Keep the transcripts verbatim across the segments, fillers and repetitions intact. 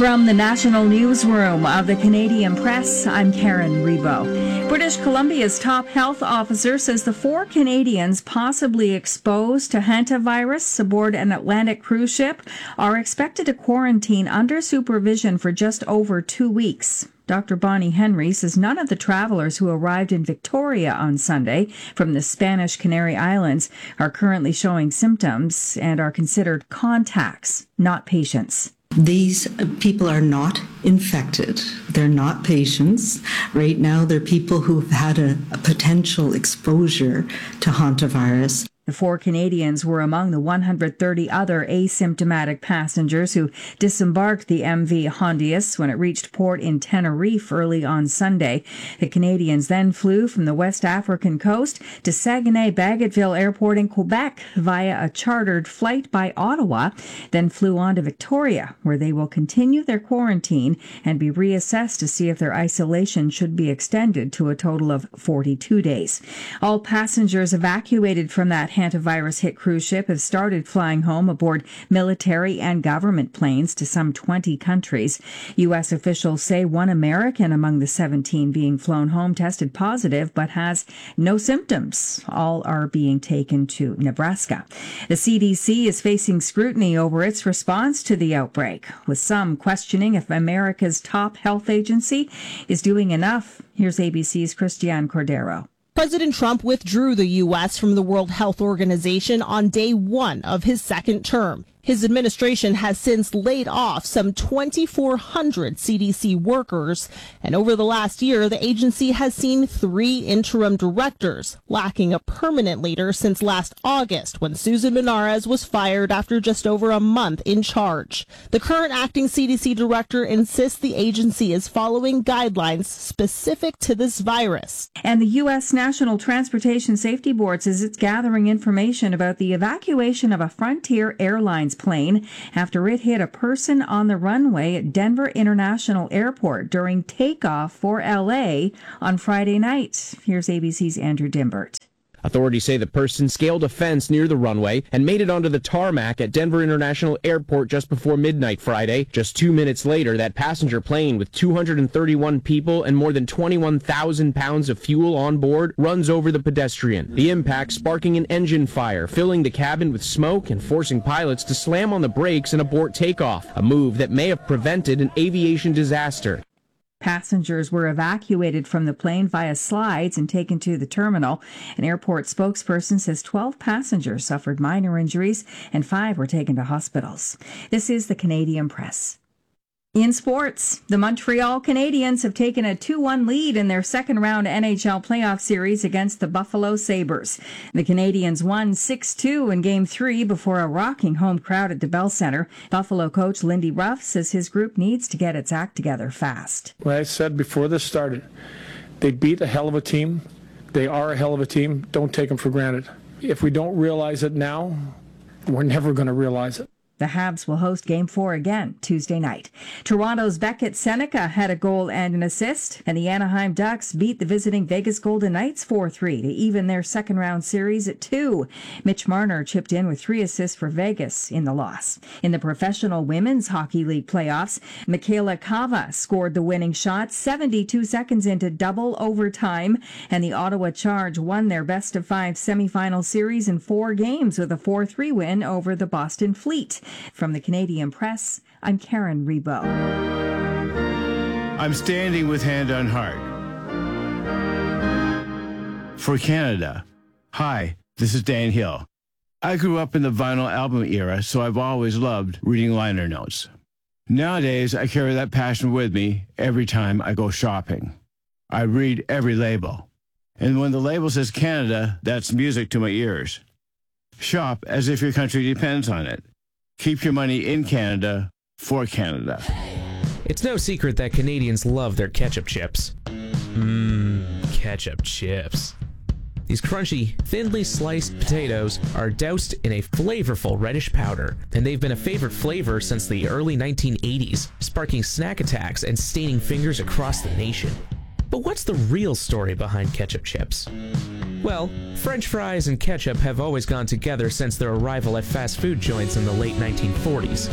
From the National Newsroom of the Canadian Press, I'm Karen Rebo. British Columbia's top health officer says the four Canadians possibly exposed to hantavirus aboard an Atlantic cruise ship are expected to quarantine under supervision for just over two weeks. Doctor Bonnie Henry says none of the travelers who arrived in Victoria on Sunday from the Spanish Canary Islands are currently showing symptoms and are considered contacts, not patients. These people are not infected. They're not patients. Right now, they're people who've had a, a potential exposure to hantavirus. The four Canadians were among the one hundred thirty other asymptomatic passengers who disembarked the M V Hondius when it reached port in Tenerife early on Sunday. The Canadians then flew from the West African coast to Saguenay-Bagotville Airport in Quebec via a chartered flight by Ottawa, then flew on to Victoria, where they will continue their quarantine and be reassessed to see if their isolation should be extended to a total of forty-two days. All passengers evacuated from that hantavirus-hit cruise ship have started flying home aboard military and government planes to some twenty countries. U S officials say one American among the seventeen being flown home tested positive but has no symptoms. All are being taken to Nebraska. The C D C is facing scrutiny over its response to the outbreak, with some questioning if America's top health agency is doing enough. Here's A B C's Christiane Cordero. President Trump withdrew the U S from the World Health Organization on day one of his second term. His administration has since laid off some twenty-four hundred C D C workers, and over the last year, the agency has seen three interim directors, lacking a permanent leader since last August when Susan Benares was fired after just over a month in charge. The current acting C D C director insists the agency is following guidelines specific to this virus. And the U S National Transportation Safety Board says it's gathering information about the evacuation of a Frontier Airlines plane after it hit a person on the runway at Denver International Airport during takeoff for L A on Friday night. Here's A B C's Andrew Dimbert. Authorities say the person scaled a fence near the runway and made it onto the tarmac at Denver International Airport just before midnight Friday. Just two minutes later, that passenger plane with two hundred thirty-one people and more than twenty-one thousand pounds of fuel on board runs over the pedestrian. The impact sparking an engine fire, filling the cabin with smoke and forcing pilots to slam on the brakes and abort takeoff, a move that may have prevented an aviation disaster. Passengers were evacuated from the plane via slides and taken to the terminal. An airport spokesperson says twelve passengers suffered minor injuries and five were taken to hospitals. This is the Canadian Press. In sports, the Montreal Canadiens have taken a two one lead in their second-round N H L playoff series against the Buffalo Sabres. The Canadiens won six two in Game three before a rocking home crowd at the Bell Centre. Buffalo coach Lindy Ruff says his group needs to get its act together fast. Well, I said before this started, they beat a hell of a team. They are a hell of a team. Don't take them for granted. If we don't realize it now, we're never going to realize it. The Habs will host Game four again Tuesday night. Toronto's Beckett Seneca had a goal and an assist, and the Anaheim Ducks beat the visiting Vegas Golden Knights four three to even their second-round series at two. Mitch Marner chipped in with three assists for Vegas in the loss. In the Professional Women's Hockey League playoffs, Michaela Cava scored the winning shot seventy-two seconds into double overtime, and the Ottawa Charge won their best-of-five semifinal series in four games with a four three win over the Boston Fleet. From the Canadian Press, I'm Karen Rebo. I'm standing with hand on heart. For Canada. Hi, this is Dan Hill. I grew up in the vinyl album era, so I've always loved reading liner notes. Nowadays, I carry that passion with me every time I go shopping. I read every label. And when the label says Canada, that's music to my ears. Shop as if your country depends on it. Keep your money in Canada, for Canada. It's no secret that Canadians love their ketchup chips. Mmm, ketchup chips. These crunchy, thinly sliced potatoes are doused in a flavorful reddish powder, and they've been a favorite flavor since the early nineteen eighties, sparking snack attacks and staining fingers across the nation. But what's the real story behind ketchup chips? Well, French fries and ketchup have always gone together since their arrival at fast food joints in the late nineteen forties.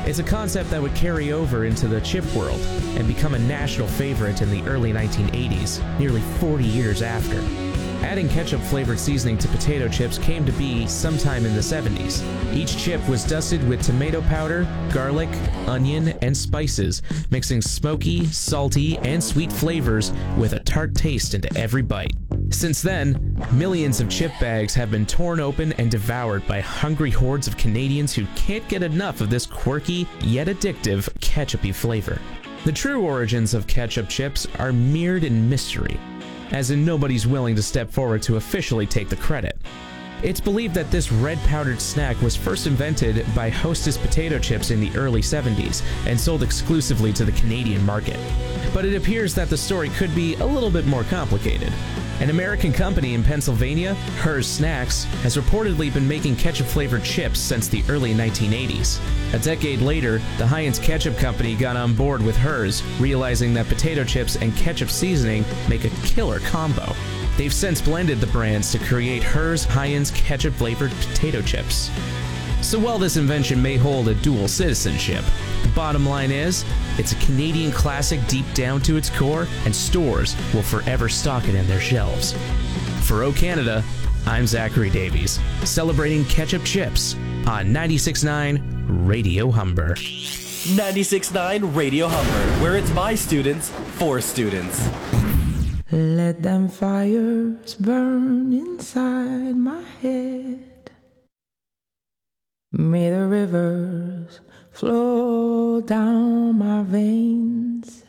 It's a concept that would carry over into the chip world and become a national favorite in the early nineteen eighties, nearly forty years after. Adding ketchup-flavored seasoning to potato chips came to be sometime in the seventies. Each chip was dusted with tomato powder, garlic, onion, and spices, mixing smoky, salty, and sweet flavors with a tart taste into every bite. Since then, millions of chip bags have been torn open and devoured by hungry hordes of Canadians who can't get enough of this quirky, yet addictive, ketchup-y flavor. The true origins of ketchup chips are mirrored in mystery, as in nobody's willing to step forward to officially take the credit. It's believed that this red powdered snack was first invented by Hostess potato chips in the early seventies and sold exclusively to the Canadian market. But it appears that the story could be a little bit more complicated. An American company in Pennsylvania, Herr's Snacks, has reportedly been making ketchup-flavored chips since the early nineteen eighties. A decade later, the Heinz Ketchup Company got on board with Herr's, realizing that potato chips and ketchup seasoning make a killer combo. They've since blended the brands to create Herr's Heinz ketchup-flavored potato chips. So while this invention may hold a dual citizenship, the bottom line is, it's a Canadian classic deep down to its core, and stores will forever stock it in their shelves. For O Canada, I'm Zachary Davies, celebrating ketchup chips on ninety-six point nine Radio Humber. ninety-six point nine Radio Humber, where it's by students, for students. Let them fires burn inside my head. May the rivers flow down my veins.